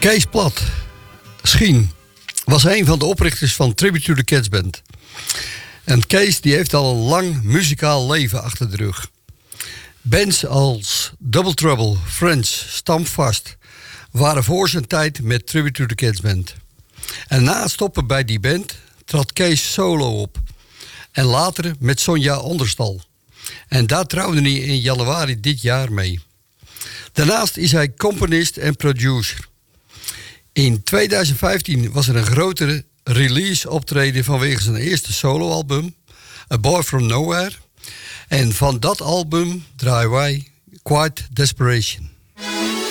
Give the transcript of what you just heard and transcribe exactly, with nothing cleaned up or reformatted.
Kees Plat, Schien, was een van de oprichters van Tribute to the Cats Band. En Kees die heeft al een lang muzikaal leven achter de rug. Bands als Double Trouble, Friends, Stamfast waren voor zijn tijd met Tribute to the Cats Band. En na het stoppen bij die band trad Kees solo op. En later met Sonja Onderstal. En daar trouwde hij in januari dit jaar mee. Daarnaast is hij componist en producer. In tweeduizend vijftien was er een grotere release optreden vanwege zijn eerste soloalbum, A Boy From Nowhere. En van dat album draaien wij Quiet Desperation.